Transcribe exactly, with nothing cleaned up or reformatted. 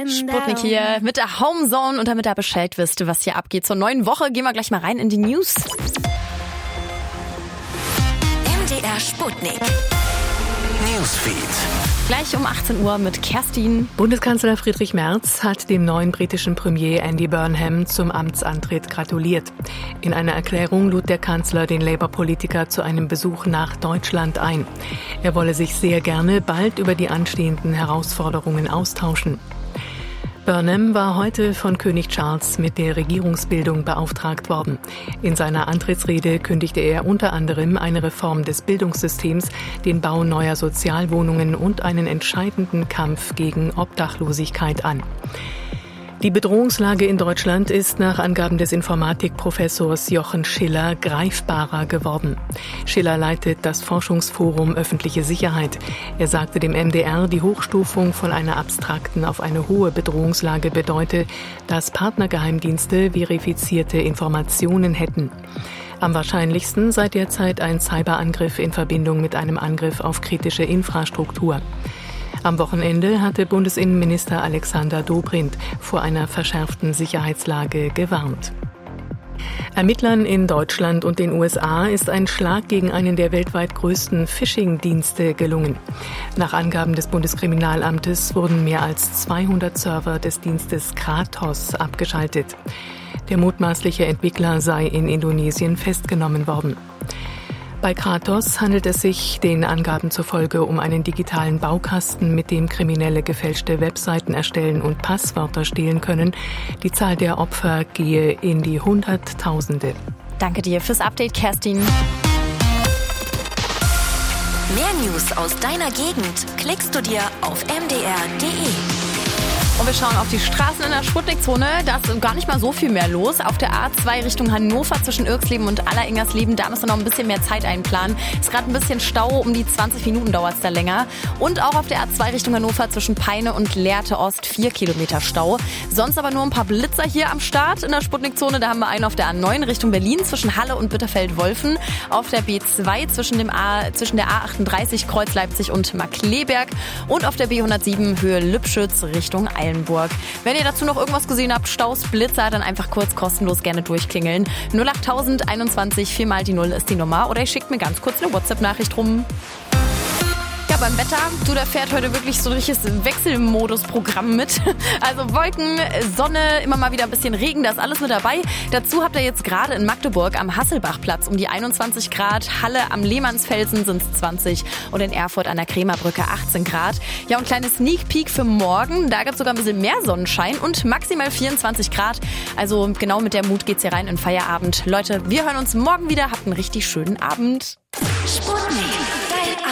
Sputnik hier mit der Homezone und damit ihr Bescheid wisst, was hier abgeht. Zur neuen Woche gehen wir gleich mal rein in die News. M D R Sputnik Newsfeed. Gleich um achtzehn Uhr mit Kerstin. Bundeskanzler Friedrich Merz hat dem neuen britischen Premier Andy Burnham zum Amtsantritt gratuliert. In einer Erklärung lud der Kanzler den Labour-Politiker zu einem Besuch nach Deutschland ein. Er wolle sich sehr gerne bald über die anstehenden Herausforderungen austauschen. Burnham war heute von König Charles mit der Regierungsbildung beauftragt worden. In seiner Antrittsrede kündigte er unter anderem eine Reform des Bildungssystems, den Bau neuer Sozialwohnungen und einen entscheidenden Kampf gegen Obdachlosigkeit an. Die Bedrohungslage in Deutschland ist nach Angaben des Informatikprofessors Jochen Schiller greifbarer geworden. Schiller leitet das Forschungsforum Öffentliche Sicherheit. Er sagte dem M D R, die Hochstufung von einer abstrakten auf eine hohe Bedrohungslage bedeute, dass Partnergeheimdienste verifizierte Informationen hätten. Am wahrscheinlichsten sei derzeit ein Cyberangriff in Verbindung mit einem Angriff auf kritische Infrastruktur. Am Wochenende hatte Bundesinnenminister Alexander Dobrindt vor einer verschärften Sicherheitslage gewarnt. Ermittlern in Deutschland und den U S A ist ein Schlag gegen einen der weltweit größten Phishing-Dienste gelungen. Nach Angaben des Bundeskriminalamtes wurden mehr als zweihundert Server des Dienstes Kratos abgeschaltet. Der mutmaßliche Entwickler sei in Indonesien festgenommen worden. Bei Kratos handelt es sich den Angaben zufolge um einen digitalen Baukasten, mit dem Kriminelle gefälschte Webseiten erstellen und Passwörter stehlen können. Die Zahl der Opfer gehe in die Hunderttausende. Danke dir fürs Update, Kerstin. Mehr News aus deiner Gegend klickst du dir auf m d r punkt d e. Und wir schauen auf die Straßen in der Sputnik-Zone. Da ist gar nicht mal so viel mehr los. Auf der A zwei Richtung Hannover zwischen Irksleben und Alleringers-Leben, da müssen wir noch ein bisschen mehr Zeit einplanen. Ist gerade ein bisschen Stau, um die zwanzig Minuten dauert es da länger. Und auch auf der A zwei Richtung Hannover zwischen Peine und Lehrte Ost vier Kilometer Stau. Sonst aber nur ein paar Blitzer hier am Start in der Sputnik-Zone. Da haben wir einen auf der A neun Richtung Berlin zwischen Halle und Bitterfeld-Wolfen. Auf der B zwei zwischen, dem A, zwischen der A achtunddreißig Kreuz Leipzig und Markkleeberg. Und auf der B hundertsieben Höhe Lübschütz Richtung Eilenburg. Wenn ihr dazu noch irgendwas gesehen habt, Staus, Blitzer, dann einfach kurz kostenlos gerne durchklingeln. null acht null null einundzwanzig, vier mal die null ist die Nummer. Oder ihr schickt mir ganz kurz eine WhatsApp-Nachricht rum. Ja, beim Wetter, du, da fährt heute wirklich so ein richtiges Wechselmodus-Programm mit. Also Wolken, Sonne, immer mal wieder ein bisschen Regen, da ist alles mit dabei. Dazu habt ihr jetzt gerade in Magdeburg am Hasselbachplatz um die einundzwanzig Grad, Halle am Lehmannsfelsen sind es zwanzig und in Erfurt an der Krämerbrücke achtzehn Grad. Ja, und kleine Sneak Peek für morgen, da gibt es sogar ein bisschen mehr Sonnenschein und maximal vierundzwanzig Grad. Also genau mit der Mut geht's hier rein in Feierabend. Leute, wir hören uns morgen wieder, habt einen richtig schönen Abend. Sputnik.